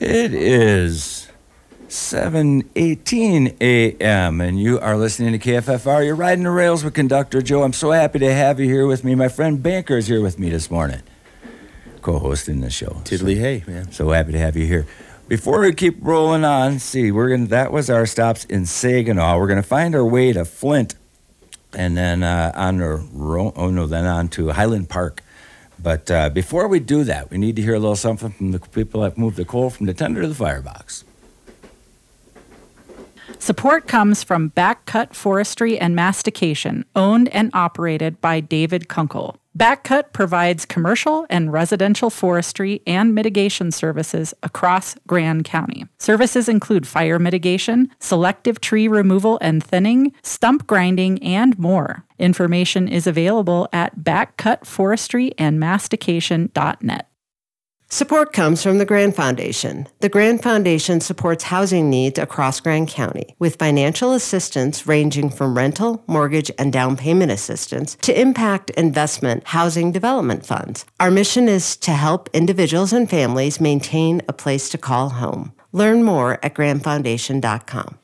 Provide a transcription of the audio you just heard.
It is 7:18 a.m. and you are listening to KFFR. You're riding the rails with Conductor Joe. I'm so happy to have you here with me. My friend Banker is here with me this morning, co-hosting the show. Tiddly hey, man. So happy to have you here. Before we keep rolling on, that was our stops in Saginaw. We're gonna find our way to Flint, and then on to Highland Park. But before we do that, we need to hear a little something from the people that moved the coal from the tender to the firebox. Support comes from Backcut Forestry and Mastication, owned and operated by David Kunkel. Backcut provides commercial and residential forestry and mitigation services across Grand County. Services include fire mitigation, selective tree removal and thinning, stump grinding, and more. Information is available at backcutforestryandmastication.net. Support comes from the Grand Foundation. The Grand Foundation supports housing needs across Grand County with financial assistance ranging from rental, mortgage, and down payment assistance to impact investment housing development funds. Our mission is to help individuals and families maintain a place to call home. Learn more at grandfoundation.com.